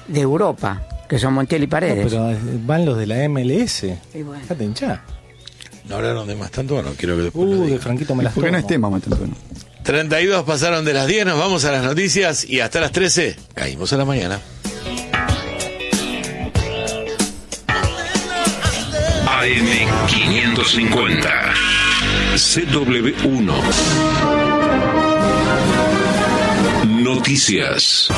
de Europa, que son Montiel y Paredes. No, pero van los de la MLS. Y bueno. Déjate hinchar. ¿No hablaron de Mastantuono? Quiero que después lo De digan. Franquito me las ¿Por qué no tomo. es tema, Matantuono? 32 pasaron de las 10, nos vamos a las noticias y hasta las 13 caímos a la mañana. AM550 CW1 Noticias.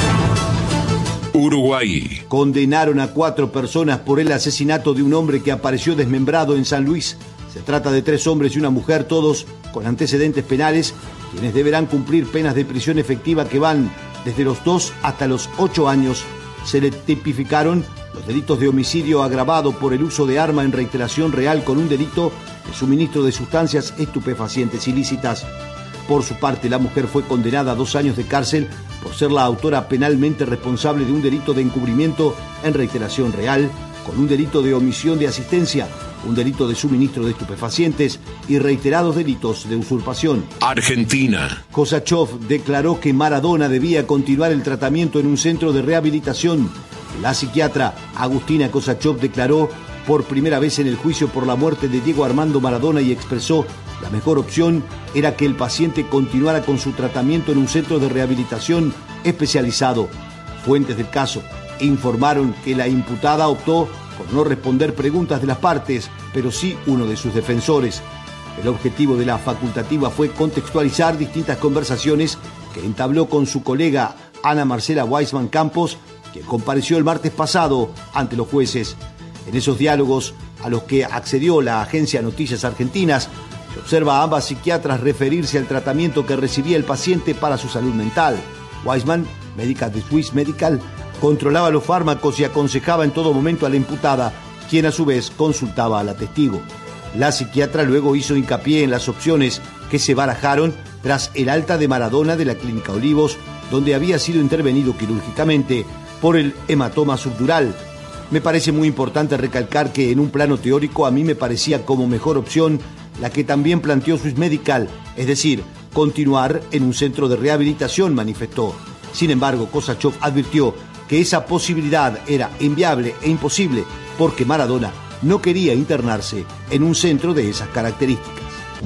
Uruguay. Condenaron a 4 personas por el asesinato de un hombre que apareció desmembrado en San Luis. Se trata de 3 hombres y una mujer, todos con antecedentes penales, quienes deberán cumplir penas de prisión efectiva que van desde los 2 hasta los 8 años. Se le tipificaron los delitos de homicidio agravado por el uso de arma en reiteración real con un delito de suministro de sustancias estupefacientes ilícitas. Por su parte, la mujer fue condenada a 2 años de cárcel por ser la autora penalmente responsable de un delito de encubrimiento en reiteración real, con un delito de omisión de asistencia, un delito de suministro de estupefacientes y reiterados delitos de usurpación. Argentina. Kosachov declaró que Maradona debía continuar el tratamiento en un centro de rehabilitación. La psiquiatra Agustina Kosachov declaró por primera vez en el juicio por la muerte de Diego Armando Maradona y expresó: la mejor opción era que el paciente continuara con su tratamiento en un centro de rehabilitación especializado. Fuentes del caso informaron que la imputada optó por no responder preguntas de las partes, pero sí uno de sus defensores. El objetivo de la facultativa fue contextualizar distintas conversaciones que entabló con su colega Ana Marcela Weisman Campos, que compareció el martes pasado ante los jueces. En esos diálogos a los que accedió la agencia Noticias Argentinas, se observa a ambas psiquiatras referirse al tratamiento que recibía el paciente para su salud mental. Weisman, médica de Swiss Medical, controlaba los fármacos y aconsejaba en todo momento a la imputada, quien a su vez consultaba a la testigo. La psiquiatra luego hizo hincapié en las opciones que se barajaron tras el alta de Maradona de la Clínica Olivos, donde había sido intervenido quirúrgicamente por el hematoma subdural. Me parece muy importante recalcar que en un plano teórico a mí me parecía como mejor opción la que también planteó Swiss Medical, es decir, continuar en un centro de rehabilitación, manifestó. Sin embargo, Kosachov advirtió que esa posibilidad era inviable e imposible porque Maradona no quería internarse en un centro de esas características.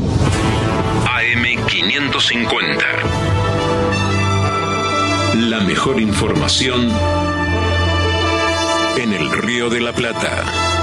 AM550 La mejor información en el Río de la Plata.